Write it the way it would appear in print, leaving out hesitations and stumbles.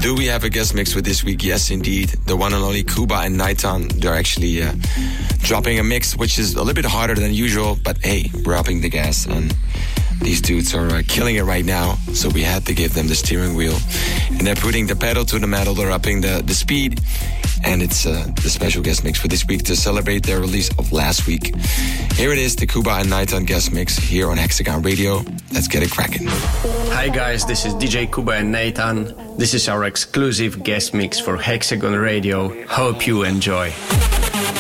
Do we have a guest mix for this week? Yes, indeed. The one and only Kuba and Nighton. They're actually dropping a mix, which is a little bit harder than usual, but hey, we're upping the gas, and these dudes are killing it right now, so we had to give them the steering wheel. And they're putting the pedal to the metal, they're upping the speed, and it's the special guest mix for this week to celebrate their release of last week. Here it is, the Kuba and Nighton guest mix here on Hexagon Radio. Let's get it cracking. Hi guys, this is DJ Kuba and Nighton. This is our exclusive guest mix for Hexagon Radio. Hope you enjoy.